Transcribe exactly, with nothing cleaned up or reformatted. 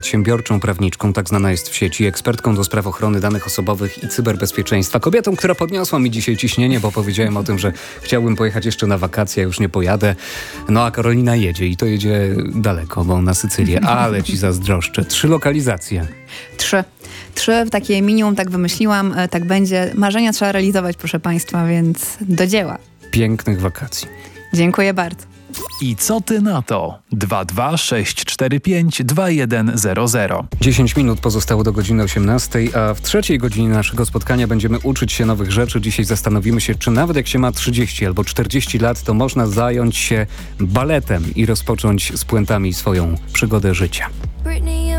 Przedsiębiorczą prawniczką, tak znana jest w sieci, ekspertką do spraw ochrony danych osobowych i cyberbezpieczeństwa. Kobietą, która podniosła mi dzisiaj ciśnienie, bo powiedziałem o tym, że chciałbym pojechać jeszcze na wakacje, a już nie pojadę. No a Karolina jedzie i to jedzie daleko, bo na Sycylię. Ale ci zazdroszczę. Trzy lokalizacje. Trzy. Trzy, takie minimum, tak wymyśliłam, tak będzie. Marzenia trzeba realizować, proszę Państwa, więc do dzieła. Pięknych wakacji. Dziękuję bardzo. I co ty na to? dwa dwa sześć cztery pięć dwa jeden zero zero. dziesięć minut pozostało do godziny osiemnastej, a w trzeciej godzinie naszego spotkania będziemy uczyć się nowych rzeczy. Dzisiaj zastanowimy się, czy nawet jak się ma trzydzieści albo czterdzieści lat, to można zająć się baletem i rozpocząć z puentami swoją przygodę życia.